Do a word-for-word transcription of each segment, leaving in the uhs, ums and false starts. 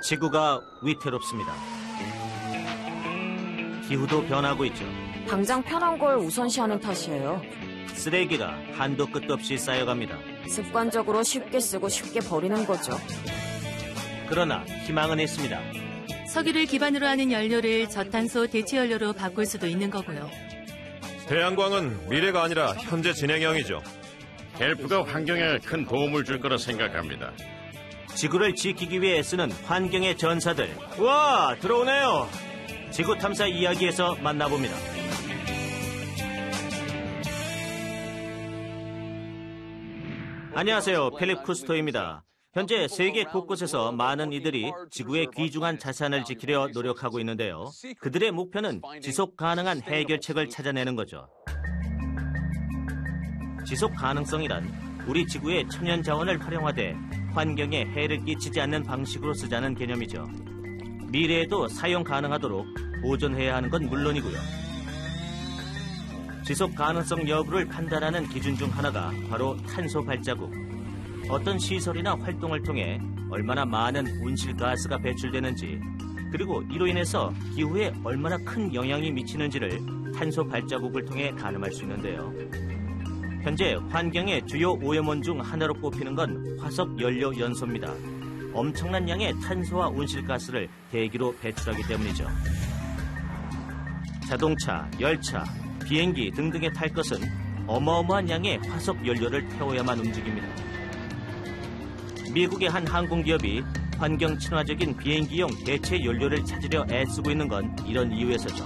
지구가 위태롭습니다. 기후도 변하고 있죠. 당장 편한 걸 우선시하는 탓이에요. 쓰레기가 한도 끝도 없이 쌓여갑니다. 습관적으로 쉽게 쓰고 쉽게 버리는 거죠. 그러나 희망은 있습니다. 석유를 기반으로 하는 연료를 저탄소 대체 연료로 바꿀 수도 있는 거고요. 태양광은 미래가 아니라 현재 진행형이죠. 헬프가 환경에 큰 도움을 줄 거라 생각합니다. 지구를 지키기 위해 쓰는 환경의 전사들. 와, 들어오네요. 지구 탐사 이야기에서 만나봅니다. 안녕하세요. 필립 쿠스토입니다. 현재 세계 곳곳에서 많은 이들이 지구의 귀중한 자산을 지키려 노력하고 있는데요. 그들의 목표는 지속 가능한 해결책을 찾아내는 거죠. 지속 가능성이란 우리 지구의 천연 자원을 활용하되 환경에 해를 끼치지 않는 방식으로 쓰자는 개념이죠. 미래에도 사용 가능하도록 보존해야 하는 건 물론이고요. 지속 가능성 여부를 판단하는 기준 중 하나가 바로 탄소 발자국. 어떤 시설이나 활동을 통해 얼마나 많은 온실가스가 배출되는지, 그리고 이로 인해서 기후에 얼마나 큰 영향이 미치는지를 탄소 발자국을 통해 가늠할 수 있는데요. 현재 환경의 주요 오염원 중 하나로 꼽히는 건 화석 연료 연소입니다. 엄청난 양의 탄소와 온실가스를 대기로 배출하기 때문이죠. 자동차, 열차, 비행기 등등에 탈 것은 어마어마한 양의 화석 연료를 태워야만 움직입니다. 미국의 한 항공기업이 환경 친화적인 비행기용 대체 연료를 찾으려 애쓰고 있는 건 이런 이유에서죠.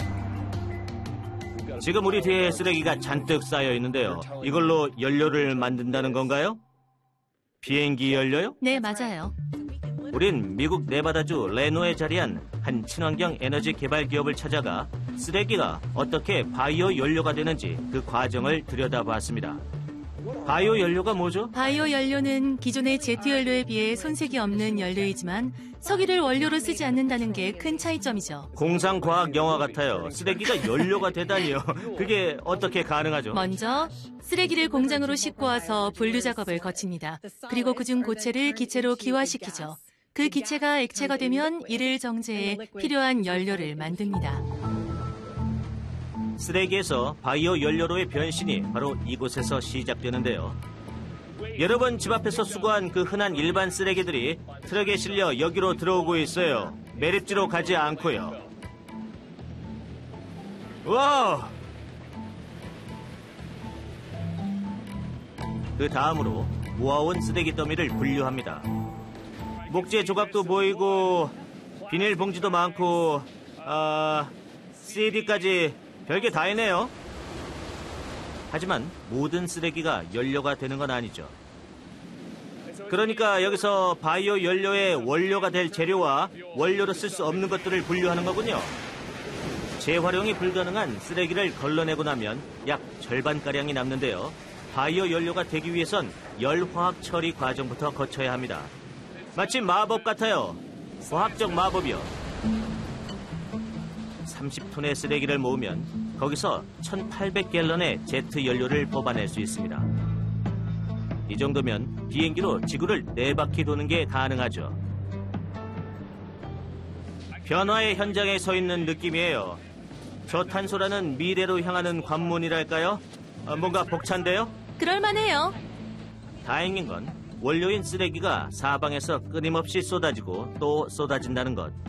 지금 우리 뒤에 쓰레기가 잔뜩 쌓여 있는데요. 이걸로 연료를 만든다는 건가요? 비행기 연료요? 네, 맞아요. 우린 미국 네바다주 레노에 자리한 한 친환경 에너지 개발 기업을 찾아가 쓰레기가 어떻게 바이오 연료가 되는지 그 과정을 들여다봤습니다. 바이오 연료가 뭐죠? 바이오 연료는 기존의 제트 연료에 비해 손색이 없는 연료이지만 석유를 원료로 쓰지 않는다는 게 큰 차이점이죠. 공상과학 영화 같아요. 쓰레기가 연료가 되다니요. 그게 어떻게 가능하죠? 먼저 쓰레기를 공장으로 싣고 와서 분류 작업을 거칩니다. 그리고 그중 고체를 기체로 기화시키죠. 그 기체가 액체가 되면 이를 정제해 필요한 연료를 만듭니다. 쓰레기에서 바이오 연료로의 변신이 바로 이곳에서 시작되는데요. 여러분 집 앞에서 수거한 그 흔한 일반 쓰레기들이 트럭에 실려 여기로 들어오고 있어요. 매립지로 가지 않고요. 와우! 그 다음으로 모아온 쓰레기 더미를 분류합니다. 목재 조각도 보이고 비닐봉지도 많고 아... 씨디까지 별게 다 있네요. 하지만 모든 쓰레기가 연료가 되는 건 아니죠. 그러니까 여기서 바이오 연료의 원료가 될 재료와 원료로 쓸 수 없는 것들을 분류하는 거군요. 재활용이 불가능한 쓰레기를 걸러내고 나면 약 절반가량이 남는데요. 바이오 연료가 되기 위해선 열화학 처리 과정부터 거쳐야 합니다. 마치 마법 같아요. 과학적 마법이요. 삼십 톤의 쓰레기를 모으면 거기서 천팔백 갤런의 제트 연료를 뽑아낼 수 있습니다. 이 정도면 비행기로 지구를 네 바퀴 도는 게 가능하죠. 변화의 현장에 서 있는 느낌이에요. 저탄소라는 미래로 향하는 관문이랄까요? 어, 뭔가 벅찬데요? 그럴만해요. 다행인 건 원료인 쓰레기가 사방에서 끊임없이 쏟아지고 또 쏟아진다는 것.